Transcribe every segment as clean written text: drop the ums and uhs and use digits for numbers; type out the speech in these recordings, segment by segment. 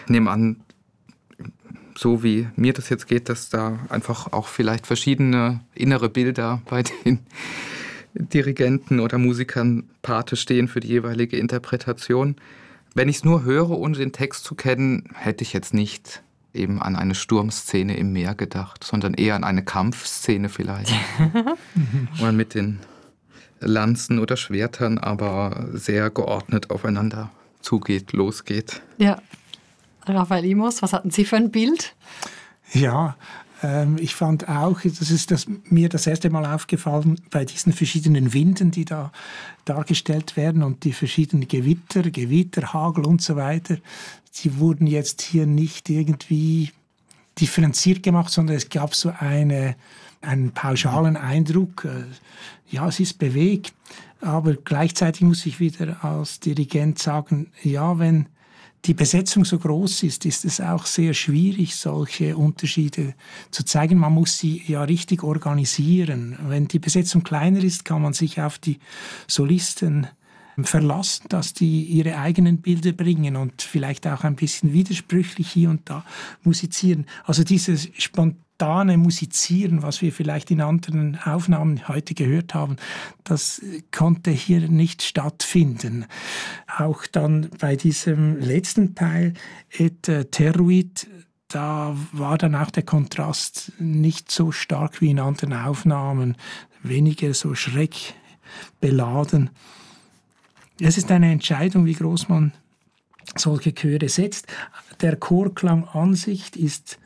nehme an, so wie mir das jetzt geht, dass da einfach auch vielleicht verschiedene innere Bilder bei den Dirigenten oder Musikern Pate stehen für die jeweilige Interpretation. Wenn ich es nur höre, ohne den Text zu kennen, hätte ich jetzt nicht eben an eine Sturmszene im Meer gedacht, sondern eher an eine Kampfszene vielleicht. Wo man mit den Lanzen oder Schwertern aber sehr geordnet aufeinander zugeht, losgeht. Ja. Raphael Immers, was hatten Sie für ein Bild? Ja, ich fand auch, mir das erste Mal aufgefallen, bei diesen verschiedenen Winden, die da dargestellt werden und die verschiedenen Gewitter, Hagel und so weiter, die wurden jetzt hier nicht irgendwie differenziert gemacht, sondern es gab so einen pauschalen Eindruck, ja, es ist bewegt, aber gleichzeitig muss ich wieder als Dirigent sagen, ja, wenn die Besetzung so groß ist es auch sehr schwierig, solche Unterschiede zu zeigen. Man muss sie ja richtig organisieren. Wenn die Besetzung kleiner ist, kann man sich auf die Solisten verlassen, dass die ihre eigenen Bilder bringen und vielleicht auch ein bisschen widersprüchlich hier und da musizieren. Also dieses spontane Musizieren, was wir vielleicht in anderen Aufnahmen heute gehört haben, das konnte hier nicht stattfinden. Auch dann bei diesem letzten Teil, Et Terruit, da war dann auch der Kontrast nicht so stark wie in anderen Aufnahmen, weniger so schreckbeladen. Es ist eine Entscheidung, wie groß man solche Chöre setzt. Der Chorklang an sich ist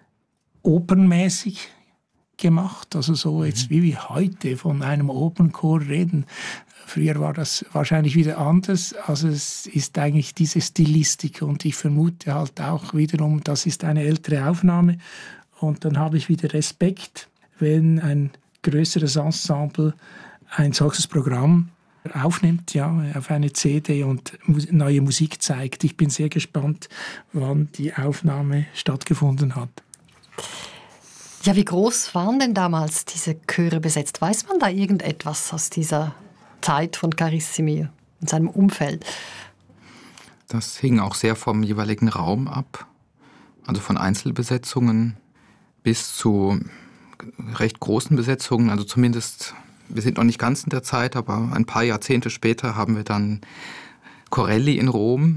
opernmäßig gemacht, also so jetzt wie wir heute von einem Opernchor reden. Früher war das wahrscheinlich wieder anders, also es ist eigentlich diese Stilistik und ich vermute halt auch wiederum, das ist eine ältere Aufnahme und dann habe ich wieder Respekt, wenn ein größeres Ensemble ein solches Programm aufnimmt, ja, auf eine CD und neue Musik zeigt. Ich bin sehr gespannt, wann die Aufnahme stattgefunden hat. Ja, wie groß waren denn damals diese Chöre besetzt? Weiß man da irgendetwas aus dieser Zeit von Carissimi und seinem Umfeld? Das hing auch sehr vom jeweiligen Raum ab. Also von Einzelbesetzungen bis zu recht großen Besetzungen. Also zumindest, wir sind noch nicht ganz in der Zeit, aber ein paar Jahrzehnte später haben wir dann Corelli in Rom,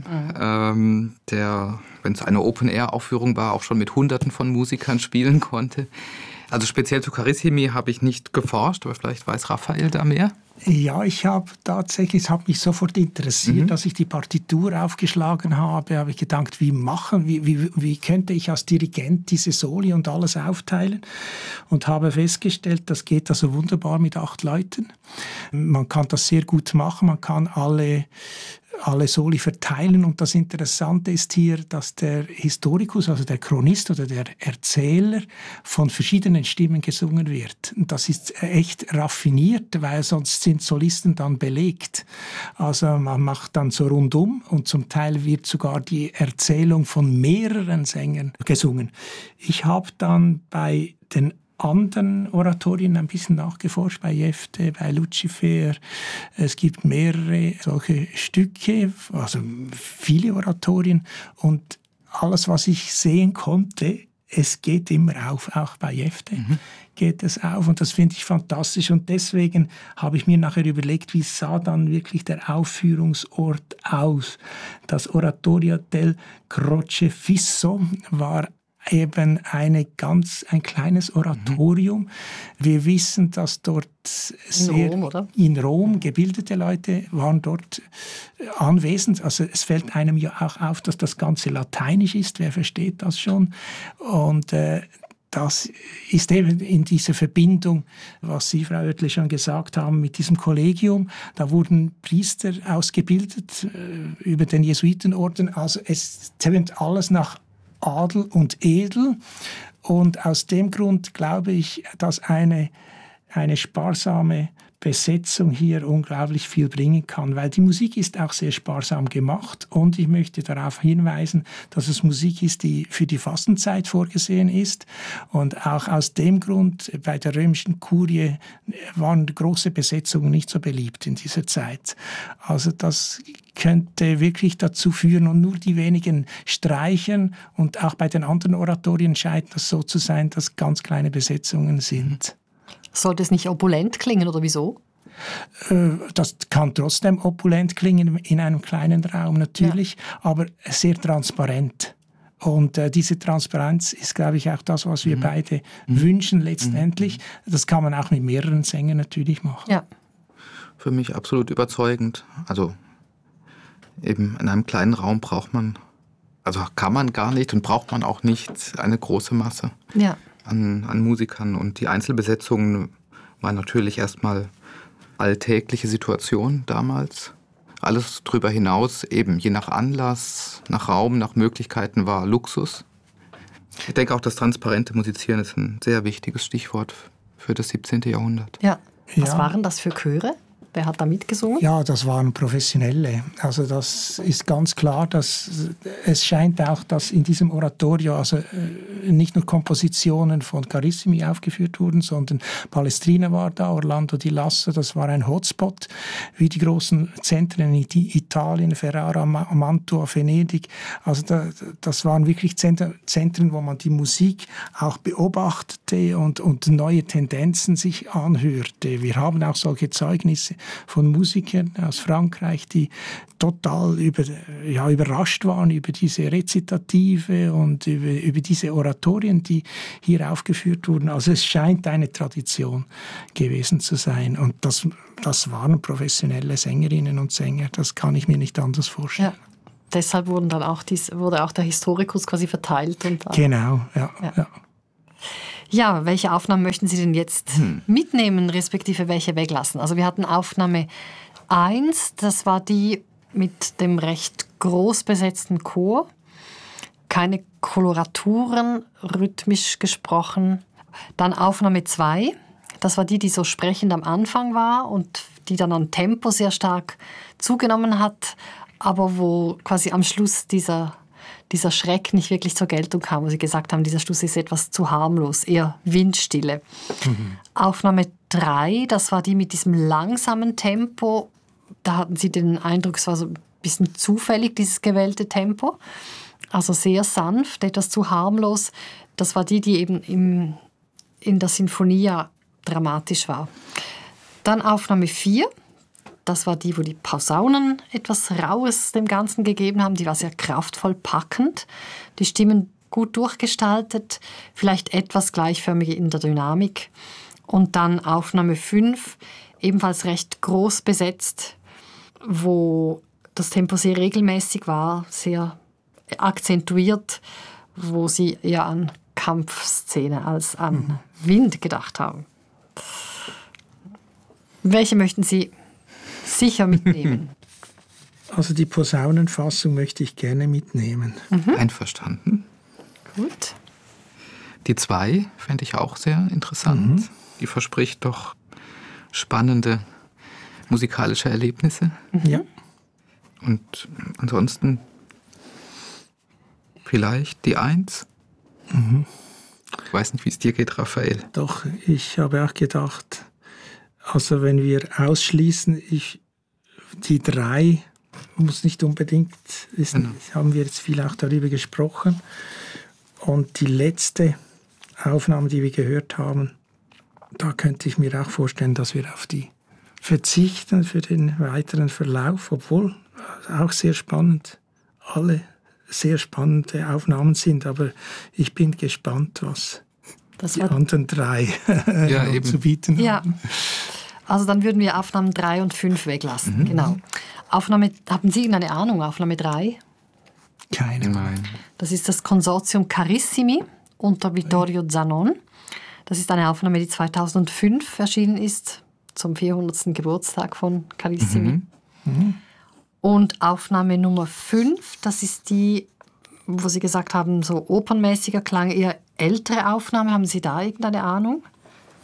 der, wenn es eine Open-Air-Aufführung war, auch schon mit Hunderten von Musikern spielen konnte. Also speziell zu Carissimi habe ich nicht geforscht, aber vielleicht weiß Raphael da mehr. Ja, es hat mich sofort interessiert, als ich die Partitur aufgeschlagen habe ich gedacht, wie könnte ich als Dirigent diese Soli und alles aufteilen und habe festgestellt, das geht also wunderbar mit 8 Leuten. Man kann das sehr gut machen, man kann alle Soli verteilen und das Interessante ist hier, dass der Historikus, also der Chronist oder der Erzähler von verschiedenen Stimmen gesungen wird. Und das ist echt raffiniert, weil sonst sind Solisten dann belegt. Also man macht dann so rundum und zum Teil wird sogar die Erzählung von mehreren Sängern gesungen. Ich habe dann bei den anderen Oratorien ein bisschen nachgeforscht, bei Jefte, bei Lucifer. Es gibt mehrere solche Stücke, also viele Oratorien und alles, was ich sehen konnte, es geht immer auf, auch bei Jefte geht es auf und das finde ich fantastisch und deswegen habe ich mir nachher überlegt, wie sah dann wirklich der Aufführungsort aus. Das Oratorio del Crocefisso war eben ein kleines Oratorium. Wir wissen, dass dort in Rom gebildete Leute waren dort anwesend. Also es fällt einem ja auch auf, dass das Ganze lateinisch ist. Wer versteht das schon? Und das ist eben in dieser Verbindung, was Sie, Frau Oettli, schon gesagt haben, mit diesem Kollegium. Da wurden Priester ausgebildet über den Jesuitenorden. Also es tönt alles nach Adel und Edel und aus dem Grund glaube ich, dass eine sparsame Besetzung hier unglaublich viel bringen kann, weil die Musik ist auch sehr sparsam gemacht und ich möchte darauf hinweisen, dass es Musik ist, die für die Fastenzeit vorgesehen ist und auch aus dem Grund bei der römischen Kurie waren große Besetzungen nicht so beliebt in dieser Zeit. Also das könnte wirklich dazu führen und nur die wenigen Streichern und auch bei den anderen Oratorien scheint das so zu sein, dass ganz kleine Besetzungen sind. Sollte es nicht opulent klingen oder wieso? Das kann trotzdem opulent klingen in einem kleinen Raum natürlich, aber sehr transparent. Und diese Transparenz ist, glaube ich, auch das, was wir beide wünschen letztendlich. Das kann man auch mit mehreren Sängern natürlich machen. Ja. Für mich absolut überzeugend. Also eben in einem kleinen Raum kann man gar nicht und braucht man auch nicht eine große Masse. Ja. An Musikern. Und die Einzelbesetzungen waren natürlich erstmal alltägliche Situation damals. Alles drüber hinaus, eben je nach Anlass, nach Raum, nach Möglichkeiten war Luxus. Ich denke auch, das transparente Musizieren ist ein sehr wichtiges Stichwort für das 17. Jahrhundert. Ja. Was waren das für Chöre? Wer hat da mitgesungen? Ja, das waren Professionelle. Also das ist ganz klar, dass es scheint auch, dass in diesem Oratorio nicht nur Kompositionen von Carissimi aufgeführt wurden, sondern Palestrina war da, Orlando di Lasso, das war ein Hotspot, wie die großen Zentren in Italien, Ferrara, Mantua, Venedig. Also das waren wirklich Zentren, wo man die Musik auch beobachtete und neue Tendenzen sich anhörte. Wir haben auch solche Zeugnisse von Musikern aus Frankreich, die total überrascht waren über diese Rezitative und über diese Oratorien, die hier aufgeführt wurden. Also es scheint eine Tradition gewesen zu sein. Und das waren professionelle Sängerinnen und Sänger. Das kann ich mir nicht anders vorstellen. Ja. Deshalb wurde auch der Historikus quasi verteilt. Genau, ja. Ja, welche Aufnahmen möchten Sie denn jetzt mitnehmen, respektive welche weglassen? Also wir hatten Aufnahme 1, das war die mit dem recht groß besetzten Chor. Keine Koloraturen, rhythmisch gesprochen. Dann Aufnahme 2, das war die so sprechend am Anfang war und die dann an Tempo sehr stark zugenommen hat, aber wo quasi am Schluss dieser Schreck nicht wirklich zur Geltung kam, wo Sie gesagt haben, dieser Schluss ist etwas zu harmlos, eher Windstille. Aufnahme 3, das war die mit diesem langsamen Tempo. Da hatten Sie den Eindruck, es war so ein bisschen zufällig, dieses gewählte Tempo. Also sehr sanft, etwas zu harmlos. Das war die eben in der Sinfonia dramatisch war. Dann Aufnahme 4. Das war die, wo die Posaunen etwas Raues dem Ganzen gegeben haben. Die war sehr kraftvoll packend. Die Stimmen gut durchgestaltet, vielleicht etwas gleichförmig in der Dynamik. Und dann Aufnahme 5, ebenfalls recht groß besetzt, wo das Tempo sehr regelmäßig war, sehr akzentuiert, wo sie eher an Kampfszene als an Wind gedacht haben. Welche möchten Sie sicher mitnehmen? Also die Posaunenfassung möchte ich gerne mitnehmen. Einverstanden. Gut. Die 2 fände ich auch sehr interessant. Die verspricht doch spannende musikalische Erlebnisse. Ja. Und ansonsten vielleicht die 1. Ich weiß nicht, wie es dir geht, Raphael. Doch, ich habe auch gedacht, also wenn wir ausschließen, die 3 muss nicht unbedingt, haben wir jetzt viel auch darüber gesprochen. Und die letzte Aufnahme, die wir gehört haben, da könnte ich mir auch vorstellen, dass wir auf die verzichten für den weiteren Verlauf, obwohl auch sehr spannend, alle sehr spannende Aufnahmen sind, aber ich bin gespannt, was die anderen 3 zu bieten haben. Also dann würden wir Aufnahmen 3 und 5 weglassen. Genau. Haben Sie irgendeine Ahnung, Aufnahme 3? Keine. Nein. Das ist das Konsortium Carissimi unter Vittorio Zanon. Das ist eine Aufnahme, die 2005 erschienen ist, zum 400. Geburtstag von Carissimi. Und Aufnahme Nummer 5, das ist die, wo Sie gesagt haben, so opernmäßiger Klang, eher ältere Aufnahme. Haben Sie da irgendeine Ahnung?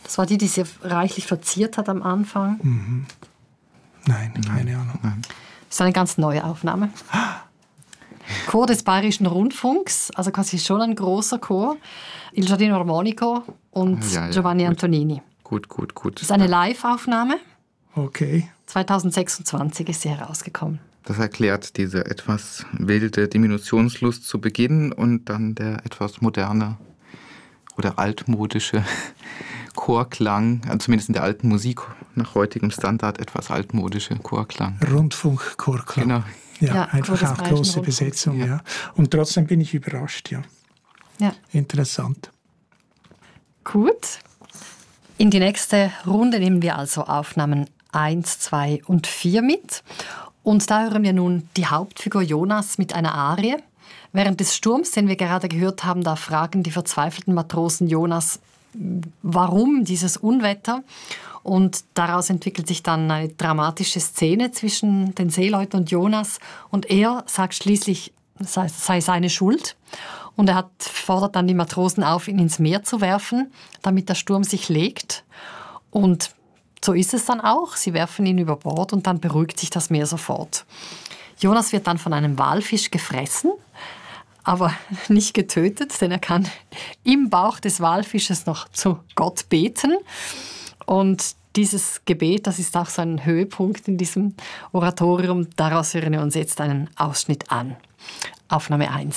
Das war die sie reichlich verziert hat am Anfang. Mhm. Nein, keine Ahnung. Nein. Das ist eine ganz neue Aufnahme. Chor des Bayerischen Rundfunks, also quasi schon ein großer Chor. Il Giardino Armonico und Giovanni gut. Antonini. Gut. Das ist eine Live-Aufnahme. Okay. 2026 ist sie herausgekommen. Das erklärt diese etwas wilde Diminutionslust zu Beginn und dann der etwas moderne oder altmodische Chorklang, also zumindest in der alten Musik nach heutigem Standard etwas altmodische Chorklang. Rundfunkchorklang. Genau. Ja, Chor einfach des auch Bayerischen große Rundfunks. Besetzung, ja. Und trotzdem bin ich überrascht, ja. Ja. Interessant. Gut. In die nächste Runde nehmen wir also Aufnahmen 1, 2 und 4 mit. Und da hören wir nun die Hauptfigur Jonas mit einer Arie. Während des Sturms, den wir gerade gehört haben, da fragen die verzweifelten Matrosen Jonas, warum dieses Unwetter? Und daraus entwickelt sich dann eine dramatische Szene zwischen den Seeleuten und Jonas. Und er sagt schließlich, es sei seine Schuld. Und er fordert dann die Matrosen auf, ihn ins Meer zu werfen, damit der Sturm sich legt. Und so ist es dann auch. Sie werfen ihn über Bord und dann beruhigt sich das Meer sofort. Jonas wird dann von einem Walfisch gefressen, aber nicht getötet, denn er kann im Bauch des Walfisches noch zu Gott beten. Und dieses Gebet, das ist auch so ein Höhepunkt in diesem Oratorium. Daraus hören wir uns jetzt einen Ausschnitt an. Aufnahme 1.